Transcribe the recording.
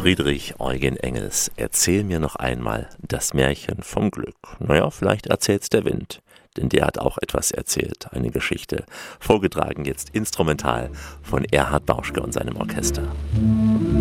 Friedrich Eugen Engels, erzähl mir noch einmal das Märchen vom Glück. Naja, vielleicht erzählt's der Wind, denn der hat auch etwas erzählt, eine Geschichte. Vorgetragen jetzt instrumental von Erhard Bauschke und seinem Orchester.